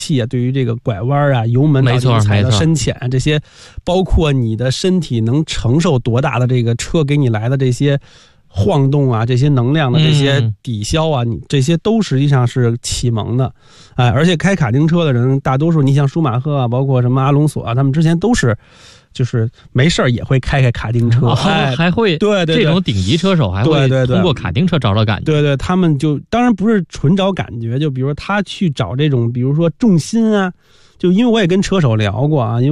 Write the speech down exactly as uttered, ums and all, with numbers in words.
气啊，对于这个拐弯啊、油门到底踩的深浅啊，这些，包括你的身体能承受多大的这个车给你来的这些晃动啊，这些能量的这些抵消啊，你这些都实际上是启蒙的，哎，而且开卡丁车的人，大多数你像舒马赫啊，包括什么阿隆索啊，他们之前都是。就是没事也会开开卡丁车， 哦哎、 还会对对对， 这种顶级车手还会通过卡丁车找找感觉。 对 对, 对, 对，他们就当然不是纯找感觉，就比如他去找这种，比如说重心啊，就因为我也跟车手聊过啊，因为。